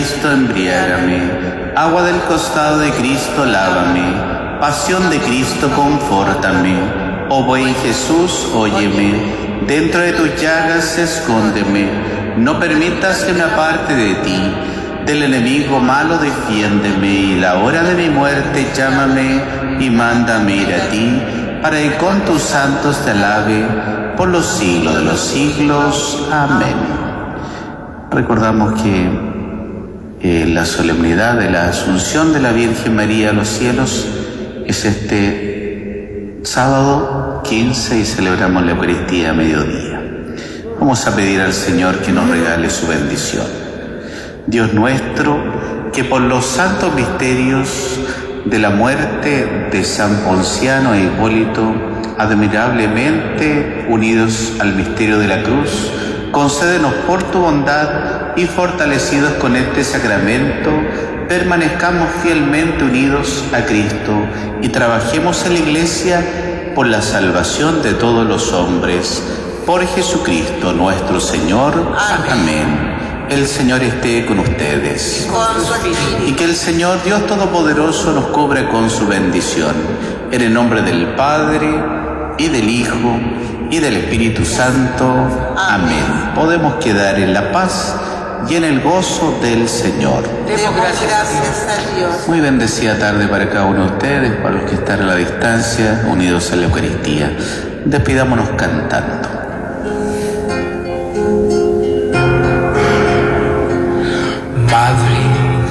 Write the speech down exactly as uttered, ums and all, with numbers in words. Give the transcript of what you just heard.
Cristo, embriágame. Agua del costado de Cristo, lávame. Pasión de Cristo, confórtame. Oh buen Jesús, óyeme. Dentro de tus llagas, escóndeme. No permitas que me aparte de ti. Del enemigo malo, defiéndeme. Y la hora de mi muerte, llámame y mándame ir a ti, para que con tus santos te alabe por los siglos de los siglos. Amén. Recordamos que eh, la solemnidad de la Asunción de la Virgen María a los cielos es este sábado quince y celebramos la Eucaristía a mediodía. Vamos a pedir al Señor que nos regale su bendición. Dios nuestro, que por los santos misterios de la muerte de San Ponciano e Hipólito, admirablemente unidos al misterio de la cruz, concédenos por tu bondad y fortalecidos con este sacramento, permanezcamos fielmente unidos a Cristo y trabajemos en la Iglesia por la salvación de todos los hombres. Por Jesucristo nuestro Señor. Amén. Amén. El Señor esté con ustedes. Con su espíritu. Y que el Señor Dios Todopoderoso nos cubra con su bendición. En el nombre del Padre, y del Hijo, y del Espíritu Santo. Amén. Podemos quedar en la paz y en el gozo del Señor. Demos gracias a Dios. Muy bendecida tarde para cada uno de ustedes, para los que están a la distancia, unidos a la Eucaristía. Despidámonos cantando.